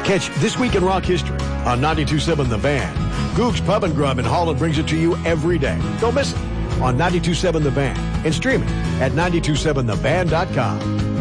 Catch This Week in Rock History on 92.7 The Van. Goog's Pub and Grub in Holland brings it to you every day. Don't miss it on 92.7 The Van and streaming at 927thevan.com.